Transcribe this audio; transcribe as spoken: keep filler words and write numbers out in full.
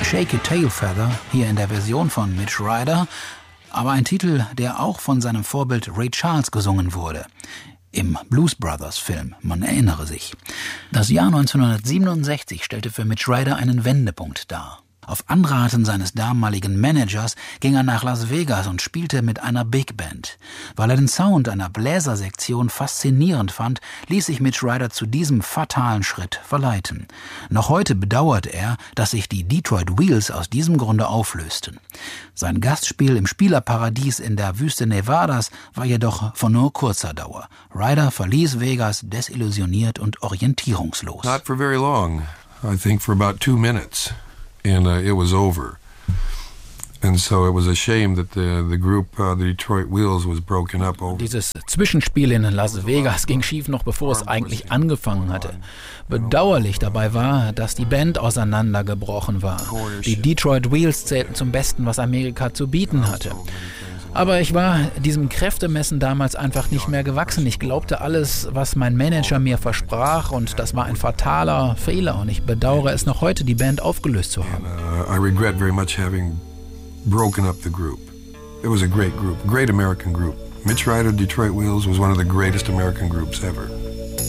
Shake Your Tail Feather, hier in der Version von Mitch Ryder, aber ein Titel, der auch von seinem Vorbild Ray Charles gesungen wurde. Im Blues Brothers Film, man erinnere sich. Das Jahr neunzehnhundertsiebenundsechzig stellte für Mitch Ryder einen Wendepunkt dar. Auf Anraten seines damaligen Managers ging er nach Las Vegas und spielte mit einer Big Band. Weil er den Sound einer Bläsersektion faszinierend fand, ließ sich Mitch Ryder zu diesem fatalen Schritt verleiten. Noch heute bedauert er, dass sich die Detroit Wheels aus diesem Grunde auflösten. Sein Gastspiel im Spielerparadies in der Wüste Nevadas war jedoch von nur kurzer Dauer. Ryder verließ Vegas desillusioniert und orientierungslos. Not for very long. I think for about two minutes. And uh, it was over. And so it was a shame that the the group, uh, the Detroit Wheels, was broken up over. Dieses Zwischenspiel in Las Vegas ging schief noch bevor es eigentlich angefangen hatte. Bedauerlich dabei war, dass die Band auseinandergebrochen war. Die Detroit Wheels zählten zum Besten, was Amerika zu bieten hatte. Aber ich war diesem Kräftemessen damals einfach nicht mehr gewachsen. Ich glaubte alles, was mein Manager mir versprach, und das war ein fataler Fehler. Und ich bedauere es noch heute, die Band aufgelöst zu haben. And, uh, I regret very much having broken up the group. It was a great group, great American group. Mitch Ryder, Detroit Wheels was one of the greatest American groups ever.